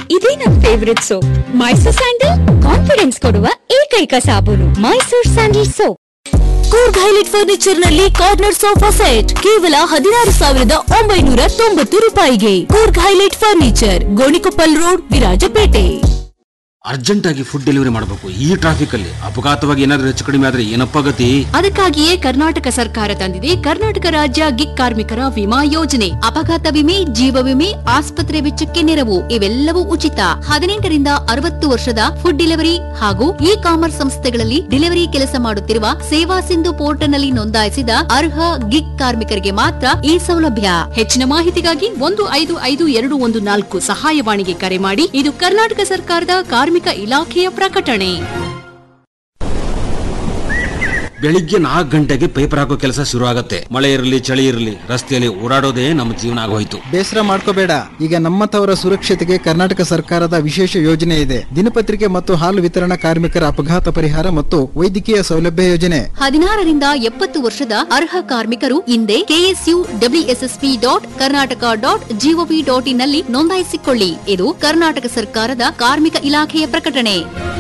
ಇದೇ ನನ್ favourite soap Mysore sandal. Confidence ಕೊಡುವ ಏಕೈಕ ಸಾಬೂನು Mysore sandal soap. Coorg highlight furniture ನಲ್ಲಿ ಕಾರ್ನರ್ ಸೋಫಾ ಸೆಟ್ ಕೇವಲ 16,990 ರೂಪಾಯಿಗೆ. Coorg highlight furniture, Gonikoppal road, Virajpet. Urgent ಆಗಿ ಫುಡ್ ಡೆಲಿವರಿ ಮಾಡಬೇಕು. ಈ ಟ್ರಾಫಿಕ್ ಅಲ್ಲಿ ಅಪಘಾತವಾಗಿ ಏನಾದ್ರೂ ಹೆಚ್ಚು ಕಡಿಮೆ ಆದ್ರೆ ಏನಪ್ಪಾ ಗತಿ? ಅದಕ್ಕಾಗಿಯೇ ಕರ್ನಾಟಕ ಸರ್ಕಾರ ತಂದಿದೆ ಕರ್ನಾಟಕ ರಾಜ್ಯ ಗಿಗ್ ಕಾರ್ಮಿಕರ ವಿಮಾ ಯೋಜನೆ. ಅಪಘಾತ ವಿಮೆ, ಜೀವ ವಿಮೆ, ಆಸ್ಪತ್ರೆ ವೆಚ್ಚಕ್ಕೆ ನೆರವು ಇವೆಲ್ಲವೂ ಉಚಿತ. 18 ರಿಂದ 60 ವರ್ಷದ ಫುಡ್ ಡೆಲಿವರಿ ಹಾಗೂ ಇ ಕಾಮರ್ಸ್ ಸಂಸ್ಥೆಗಳಲ್ಲಿ ಡೆಲಿವರಿ ಕೆಲಸ ಮಾಡುತ್ತಿರುವ ಸೇವಾ ಸಿಂಧು ಪೋರ್ಟಲ್ ನಲ್ಲಿ ನೋಂದಾಯಿಸಿದ ಅರ್ಹ ಗಿಗ್ ಕಾರ್ಮಿಕರಿಗೆ ಮಾತ್ರ ಈ ಸೌಲಭ್ಯ. ಹೆಚ್ಚಿನ ಮಾಹಿತಿಗಾಗಿ 155214 ಸಹಾಯವಾಣಿಗೆ ಕರೆ ಮಾಡಿ. ಇದು ಕರ್ನಾಟಕ ಸರ್ಕಾರದ ಕಾರ್ಮಿಕ ಇಲಾಖೆಯ ಪ್ರಕಟಣೆ. ಬೆಳಿಗ್ಗೆ 4 ಗಂಟೆಗೆ ಪೇಪರ್ ಹಾಕೋ ಕೆಲಸ ಶುರು ಆಗತ್ತೆ. ಮಳೆ ಇರಲಿ ಚಳಿ ಇರಲಿ ರಸ್ತೆಯಲ್ಲಿ ಓಡಾಡೋದೇ ನಮ್ಮ ಜೀವನ ಆಗೋಯ್ತು. ಬೇಸರ ಮಾಡ್ಕೋಬೇಡ, ಈಗ ನಮ್ಮಂತವರ ಸುರಕ್ಷತೆಗೆ ಕರ್ನಾಟಕ ಸರ್ಕಾರದ ವಿಶೇಷ ಯೋಜನೆ ಇದೆ. ದಿನಪತ್ರಿಕೆ ಮತ್ತು ಹಾಲು ವಿತರಣಾ ಕಾರ್ಮಿಕರ ಅಪಘಾತ ಪರಿಹಾರ ಮತ್ತು ವೈದ್ಯಕೀಯ ಸೌಲಭ್ಯ ಯೋಜನೆ. 16 ರಿಂದ 70 ವರ್ಷದ ಅರ್ಹ ಕಾರ್ಮಿಕರು ಹಿಂದೆ KSUWSSP.Karnataka.gov.in ನಲ್ಲಿ ನೋಂದಾಯಿಸಿಕೊಳ್ಳಿ. ಇದು ಕರ್ನಾಟಕ ಸರ್ಕಾರದ ಕಾರ್ಮಿಕ ಇಲಾಖೆಯ ಪ್ರಕಟಣೆ.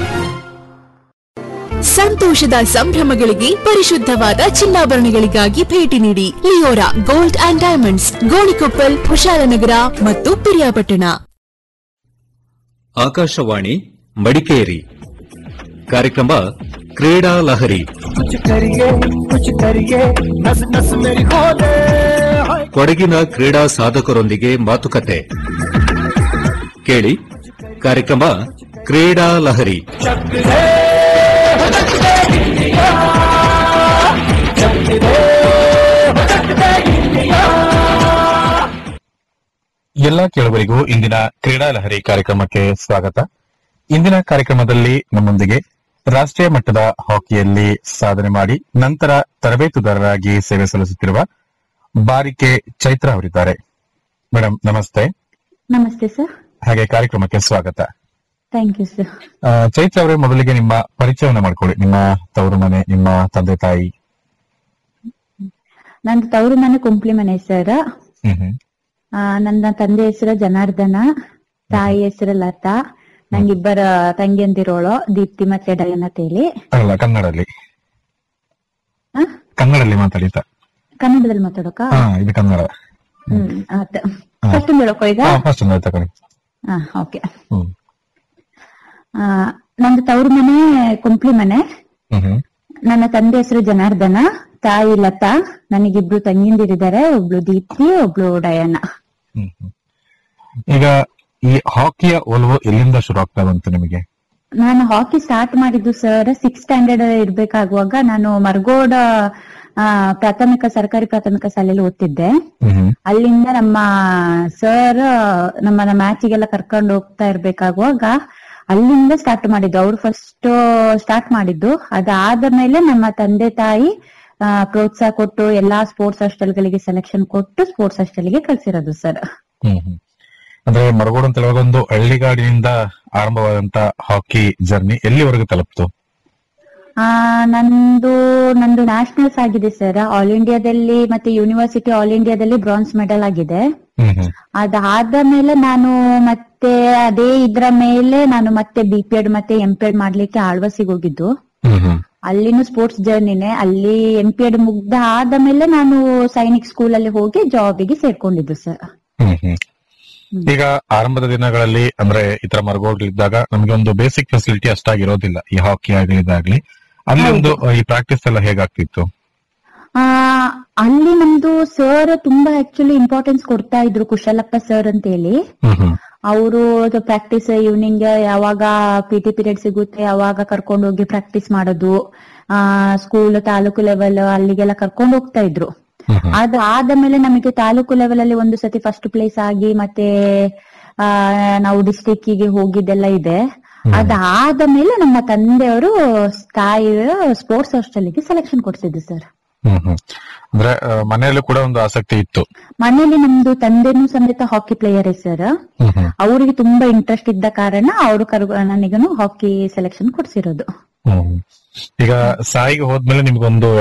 ಸಂತೋಷದ ಸಂಭ್ರಮಗಳಿಗೆ ಪರಿಶುದ್ಧವಾದ ಚಿನ್ನಾಭರಣಗಳಿಗಾಗಿ ಭೇಟಿ ನೀಡಿ. Leora gold and diamonds, Gonikoppal, Kushalnagar ಮತ್ತು ಪಿರಿಯಾಪಟ್ಟಣ. ಆಕಾಶವಾಣಿ ಮಡಿಕೇರಿ. ಕಾರ್ಯಕ್ರಮ ಕ್ರೀಡಾ ಲಹರಿ. ಕೊಡಗಿನ ಕ್ರೀಡಾ ಸಾಧಕರೊಂದಿಗೆ ಮಾತುಕತೆ ಕೇಳಿ. ಕಾರ್ಯಕ್ರಮ ಕ್ರೀಡಾ ಲಹರಿ. ಎಲ್ಲ ಕೇಳುವರಿಗೂ ಇಂದಿನ ಕ್ರೀಡಾ ಲಹರಿ ಕಾರ್ಯಕ್ರಮಕ್ಕೆ ಸ್ವಾಗತ. ಇಂದಿನ ಕಾರ್ಯಕ್ರಮದಲ್ಲಿ ನಮ್ಮೊಂದಿಗೆ ರಾಷ್ಟ್ರೀಯ ಮಟ್ಟದ ಹಾಕಿಯಲ್ಲಿ ಸಾಧನೆ ಮಾಡಿ ನಂತರ ತರಬೇತುದಾರರಾಗಿ ಸೇವೆ ಸಲ್ಲಿಸುತ್ತಿರುವ ಬಾರಿಕೆ ಚೈತ್ರ ಅವರಿದ್ದಾರೆ. ಮೇಡಮ್ ನಮಸ್ತೆ. ನಮಸ್ತೆ ಸರ್. ಹಾಗೆ ಕಾರ್ಯಕ್ರಮಕ್ಕೆ ಸ್ವಾಗತ. Thank you sir. ಚೈತ್ರ ಅವರೇ, ಮೊದಲಿಗೆ ನಿಮ್ಮ ಪರಿಚಯವನ್ನ ಮಾಡ್ಕೊಳ್ಳಿ. ನಿಮ್ಮ ತವರು ಮನೆ, ನಿಮ್ಮ ತಂದೆ ತಾಯಿ. ನಂದು ತವರು ಮನೆ ಕುಂಪ್ಲಿ ಮನೆ ಸರ್. ನನ್ನ ತಂದೆ ಹೆಸರು ಜನಾರ್ದನ, ತಾಯಿ ಹೆಸರು ಲತಾ. ನಂಗಿಬ್ಬರ ತಂಗಿಯಂದಿರೋಳು, ದೀಪ್ತಿ ಮತ್ತೆ ಡಯನ್ ಅಂತ ಹೇಳಿ. ಅಲ್ಲ, ಕನ್ನಡದಲ್ಲಿ ಮಾತಾಡಿತ. ಕನ್ನಡದಲ್ಲಿ ಮಾತಾಡೋಕ? ಇದು ಕನ್ನಡ. ಆತ ಫಸ್ಟ್ ಹೇಳೋಕೋ ಈಗ? ಓಕೆ. ನಂದು ತವರು ಮನೆ ಕುಂಪ್ಲಿ ಮನೆ. ನನ್ನ ತಂದೆ ಹೆಸರು ಜನಾರ್ದನ, ತಾಯಿ ಲತಾ. ನನಗಿಬ್ರು ತಂಗಿಂದಿರಿದ್ದಾರೆ, ಒಬ್ಳು ದೀಪ್ತಿ, ಒಬ್ಳು ಡಯನ. ಈಗ ಈ ಹಾಕಿಯ ಒಲವು ಎಲ್ಲಿಂದ ಶುರು ಆಗ್ತಾ ಬಂತು ನಿಮಗೆ? ನಾನು ಹಾಕಿ ಸ್ಟಾರ್ಟ್ ಮಾಡಿದ್ದು ಸರ್ 6th ಸ್ಟ್ಯಾಂಡರ್ಡ್ ಇರ್ಬೇಕಾಗುವಾಗ. ನಾನು ಮರಗೋಡ ಸರ್ಕಾರಿ ಪ್ರಾಥಮಿಕ ಶಾಲೆಯಲ್ಲಿ ಓದ್ತಿದ್ದೆ. ಅಲ್ಲಿಂದ ನಮ್ಮ ಸರ್ ನಮ್ಮನ್ನ ಮ್ಯಾಚಿಗೆಲ್ಲ ಕರ್ಕೊಂಡು ಹೋಗ್ತಾ ಇರ್ಬೇಕಾಗುವಾಗ ಅಲ್ಲಿಂದ ಸ್ಟಾರ್ಟ್ ಮಾಡಿದ್ದು. ಅವ್ರು ಫಸ್ಟ್ ಸ್ಟಾರ್ಟ್ ಮಾಡಿದ್ದು. ಅದಾದ ಮೇಲೆ ನಮ್ಮ ತಂದೆ ತಾಯಿ ಪ್ರೋತ್ಸಾಹ ಕೊಟ್ಟು ಎಲ್ಲಾ ಸ್ಪೋರ್ಟ್ಸ್ ಹಾಸ್ಟೆಲ್ಗಳಿಗೆ ಸೆಲೆಕ್ಷನ್ ಕೊಟ್ಟು ಸ್ಪೋರ್ಟ್ಸ್ ಹಾಸ್ಟೆಲ್ಗೆ ಕಳ್ಸಿರೋದು ಸರ್. ಅಂದ್ರೆ ಮರಗೋಡು ಅಂತ ಹೇಳುವಾಗ ಒಂದು ಹಳ್ಳಿಗಾಡಿನಿಂದ ಆರಂಭವಾದಂತ ಹಾಕಿ ಜರ್ನಿ ಎಲ್ಲಿವರೆಗೂ ತಲುಪ್ತು? ನಂದು ನ್ಯಾಷನಲ್ಸ್ ಆಗಿದೆ ಸರ್. ಆಲ್ ಇಂಡಿಯಾದಲ್ಲಿ ಮತ್ತೆ ಯೂನಿವರ್ಸಿಟಿ ಆಲ್ ಇಂಡಿಯಾದಲ್ಲಿ ಬ್ರಾನ್ಸ್ ಮೆಡಲ್ ಆಗಿದೆ. ಅದಾದ ಮೇಲೆ ನಾನು ಮತ್ತೆ ಅದೇ ಇದ್ರ ಮೇಲೆ ನಾನು ಮತ್ತೆ BPEd ಮತ್ತೆ MPEd ಮಾಡ್ಲಿಕ್ಕೆ ಆಳ್ವಾಸಿಗೆ ಹೋಗಿದ್ದು. ಅಲ್ಲಿನೂ ಸ್ಪೋರ್ಟ್ಸ್ ಜರ್ನಿನೇ. ಅಲ್ಲಿ MPEd ಮುಗ್ದ ಆದ ಮೇಲೆ ನಾನು ಸೈನಿಕ್ ಸ್ಕೂಲ್ ಅಲ್ಲಿ ಹೋಗಿ ಜಾಬಿಗೆ ಸೇರ್ಕೊಂಡಿದ್ದು ಸರ್. ಈಗ ಆರಂಭದ ದಿನಗಳಲ್ಲಿ ಅಂದ್ರೆ ಇತರ ಮರಗೋಡ್ಲಿದ್ದಾಗ ನಮ್ಗೆ ಒಂದು ಬೇಸಿಕ್ ಫೆಸಿಲಿಟಿ ಅಷ್ಟಾಗಿರೋದಿಲ್ಲ, ಈ ಹಾಕಿ ಆಗಲಿದಾಗ್ಲಿ. ಅಲ್ಲಿ ಒಂದು ಈ ಪ್ರಾಕ್ಟೀಸ್ ಎಲ್ಲ ಹೇಗಾಗ್ತಿತ್ತು? ಅಲ್ಲಿ ನಮ್ದು ಸರ್ ತುಂಬಾ ಆಕ್ಚುಲಿ ಇಂಪಾರ್ಟೆನ್ಸ್ ಕೊಡ್ತಾ ಇದ್ರು, ಕುಶಲಪ್ಪ ಸರ್ ಅಂತ ಹೇಳಿ. ಅವರು ಪ್ರಾಕ್ಟೀಸ್ ಈವ್ನಿಂಗ್ ಯಾವಾಗ PT ಪೀರಿಯಡ್ ಸಿಗುತ್ತೆ ಯಾವಾಗ ಕರ್ಕೊಂಡು ಹೋಗಿ ಪ್ರಾಕ್ಟೀಸ್ ಮಾಡೋದು. ಸ್ಕೂಲ್ ತಾಲೂಕು ಲೆವೆಲ್ ಅಲ್ಲಿಗೆಲ್ಲ ಕರ್ಕೊಂಡು ಹೋಗ್ತಾ ಇದ್ರು. ಅದಾದ ಮೇಲೆ ನಮಗೆ ತಾಲೂಕು ಲೆವೆಲ್ ಅಲ್ಲಿ ಒಂದು ಸತಿ ಫಸ್ಟ್ ಪ್ಲೇಸ್ ಆಗಿ ಮತ್ತೆ ನಾವು ಡಿಸ್ಟಿಕ್ ಗೆ ಹೋಗಿದ್ದೆಲ್ಲ ಇದೆ. ಅದಾದ ಮೇಲೆ ನಮ್ಮ ತಂದೆಯವರು ತಾಯಿ ಸ್ಪೋರ್ಟ್ಸ್ ಹಾಸ್ಟೆಲ್ಗೆ ಸೆಲೆಕ್ಷನ್ ಕೊಡ್ಸಿದ್ರು ಸರ್. ಅಂದ್ರೆ ಮನೆಯಲ್ಲೂ ಕೂಡ ಒಂದು ಆಸಕ್ತಿ ಇತ್ತು? ಮನೆಯಲ್ಲಿ ನಮ್ದು ತಂದೆನೂ ಸಮೇತ ಹಾಕಿ ಪ್ಲೇಯರ್ ಸರ್. ಅವರಿಗೆ ತುಂಬಾ ಇಂಟ್ರೆಸ್ಟ್ ಇದ್ದ ಕಾರಣ ಅವರು ನನಗೂ ಹಾಕಿ ಸೆಲೆಕ್ಷನ್ ಕೊಡ್ಸಿರೋದು. ಈಗ ಸಾಯಿಗೆ ಹೋದ್ಮೇಲೆ ನಿಮ್ಗೊಂದು